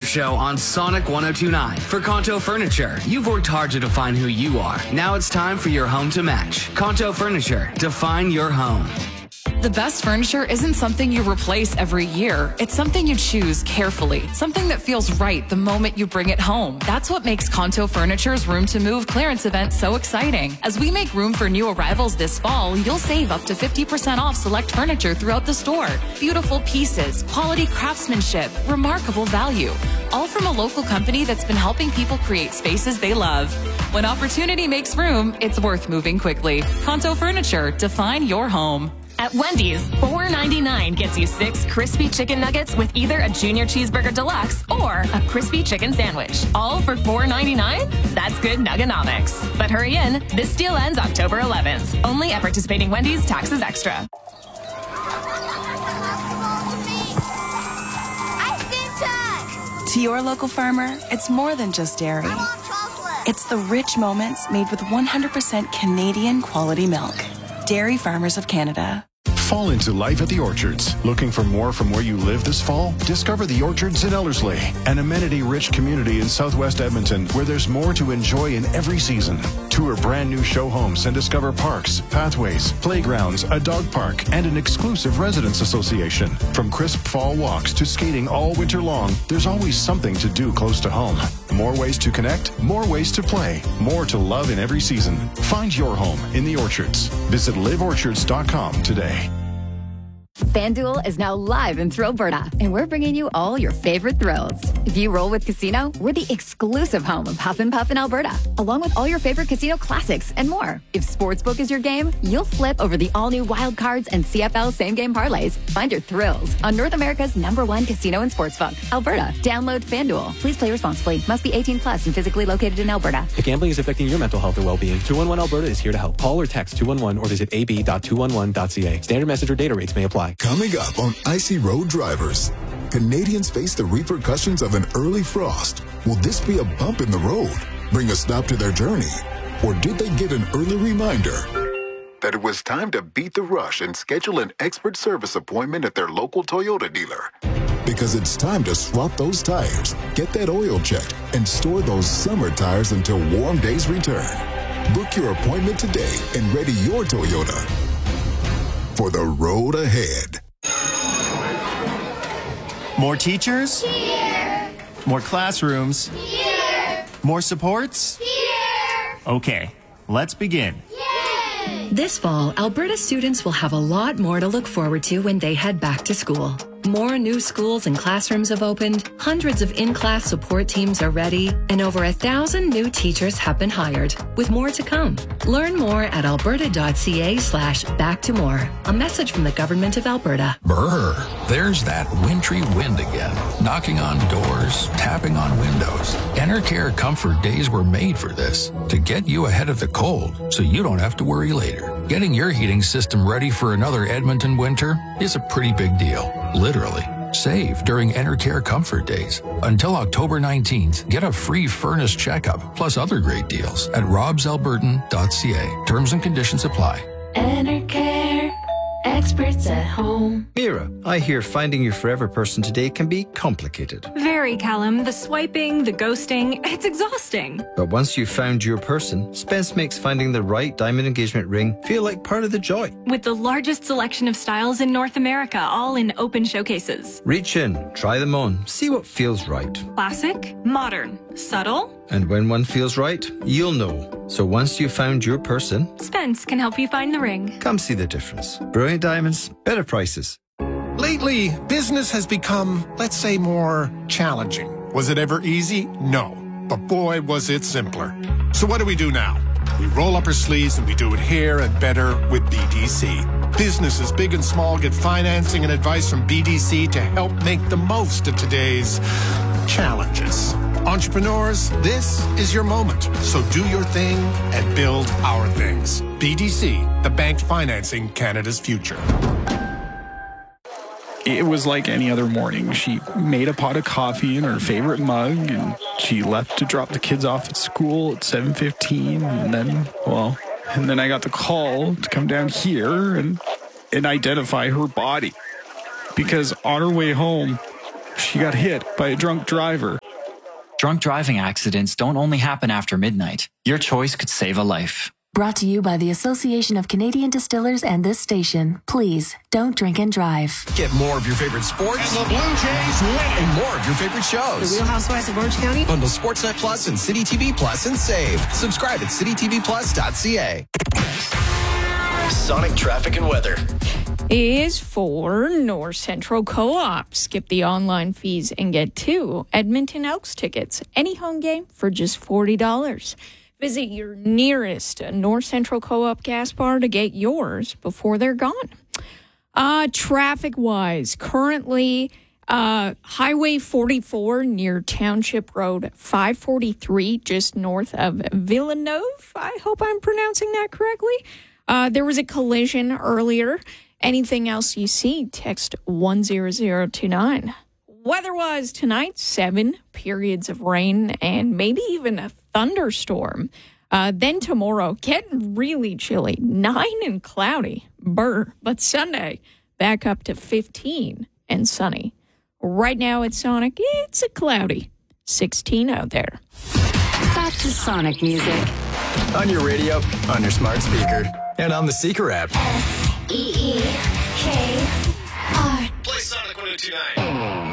Show on Sonic 102.9. For Kanto Furniture, you've worked hard to define who you are. Now it's time for your home to match. Kanto Furniture, define your home. The best furniture isn't something you replace every year. It's something you choose carefully. Something that feels right the moment you bring it home. That's what makes Kanto Furniture's Room to Move clearance event so exciting. As we make room for new arrivals this fall, you'll save up to 50% off select furniture throughout the store. Beautiful pieces, quality craftsmanship, remarkable value. All from a local company that's been helping people create spaces they love. When opportunity makes room, it's worth moving quickly. Kanto Furniture, define your home. At Wendy's, $4.99 gets you 6 crispy chicken nuggets with either a Junior Cheeseburger Deluxe or a crispy chicken sandwich. All for $4.99? That's good nuggonomics. But hurry in, this deal ends October 11th. Only at participating Wendy's, taxes extra. To your local farmer, it's more than just dairy. I want chocolate. It's the rich moments made with 100% Canadian quality milk. Dairy Farmers of Canada. Fall into life at the Orchards. Looking for more from where you live this fall? Discover the Orchards in Ellerslie, an amenity-rich community in southwest Edmonton where there's more to enjoy in every season. Tour brand new show homes and discover parks, pathways, playgrounds, a dog park, and an exclusive residents association. From crisp fall walks to skating all winter long, there's always something to do close to home. More ways to connect, more ways to play, more to love in every season. Find your home in the Orchards. Visit liveorchards.com today. FanDuel is now live in Thrill Alberta, and we're bringing you all your favorite thrills. If you roll with Casino, we're the exclusive home of Huff and Puff in Alberta, along with all your favorite casino classics and more. If Sportsbook is your game, you'll flip over the all-new Wild Cards and CFL same-game parlays. Find your thrills on North America's #1 casino and sportsbook, Alberta. Download FanDuel. Please play responsibly. Must be 18 plus and physically located in Alberta. If gambling is affecting your mental health or well-being, 211 Alberta is here to help. Call or text 211 or visit ab.211.ca. Standard message or data rates may apply. Coming up on Icy Road Drivers, Canadians face the repercussions of an early frost. Will this be a bump in the road, bring a stop to their journey? Or did they get an early reminder that it was time to beat the rush and schedule an expert service appointment at their local Toyota dealer? Because it's time to swap those tires, get that oil checked, and store those summer tires until warm days return. Book your appointment today and ready your Toyota for the road ahead. More teachers? Here. More classrooms? Here. More supports? Here. Okay, let's begin. Yay! This fall, Alberta students will have a lot more to look forward to when they head back to school. More new schools and classrooms have opened, hundreds of in-class support teams are ready, and over 1,000 new teachers have been hired, with more to come. Learn more at alberta.ca/back-to-more. A message from the Government of Alberta. Brr, there's that wintry wind again, knocking on doors, tapping on windows. Enercare Comfort Days were made for this, to get you ahead of the cold, so you don't have to worry later. Getting your heating system ready for another Edmonton winter is a pretty big deal. Literally. Save during Enercare Comfort Days. Until October 19th, get a free furnace checkup, plus other great deals at robsalbertan.ca. Terms and conditions apply. Enercare. Experts at home. Mira, I hear finding your forever person today can be complicated. Very, Callum. The swiping, the ghosting, it's exhausting. But once you've found your person, Spence makes finding the right diamond engagement ring feel like part of the joy. With the largest selection of styles in North America, all in open showcases. Reach in, try them on, see what feels right. Classic, modern, subtle. And when one feels right, you'll know. So once you've found your person, Spence can help you find the ring. Come see the difference. Brilliant diamonds, better prices. Lately, business has become, let's say, more challenging. Was it ever easy? No. But boy, was it simpler. So what do we do now? We roll up our sleeves and we do it here and better with BDC. Businesses big and small get financing and advice from BDC to help make the most of today's challenges. Entrepreneurs, this is your moment. So do your thing and build our things. BDC, the bank financing Canada's future. It was like any other morning. She made a pot of coffee in her favorite mug, and she left to drop the kids off at school at 7:15. And then I got the call to come down here and identify her body. Because on her way home, she got hit by a drunk driver. Drunk driving accidents don't only happen after midnight. Your choice could save a life. Brought to you by the Association of Canadian Distillers and this station. Please, don't drink and drive. Get more of your favorite sports. And the Blue Jays win. And more of your favorite shows. The Real Housewives of Orange County. Bundle Sportsnet Plus and City TV Plus and save. Subscribe at citytvplus.ca. Sonic traffic and weather is for North Central Co-op. Skip the online fees and get 2 Edmonton Elks tickets. Any home game for just $40. Visit your nearest North Central Co-op gas bar to get yours before they're gone. Traffic-wise, currently Highway 44 near Township Road 543, just north of Villeneuve. I hope I'm pronouncing that correctly. There was a collision earlier. Anything else you see, text 10029. Weather-wise tonight, 7 periods of rain and maybe even a thunderstorm. Then tomorrow, getting really chilly, 9 and cloudy. Brr. But Sunday, back up to 15 and sunny. Right now at Sonic, it's a cloudy 16 out there. Back to Sonic music. on your radio, on your smart speaker, and on the Seeker app. SEEKR. Play Sonic 102.9.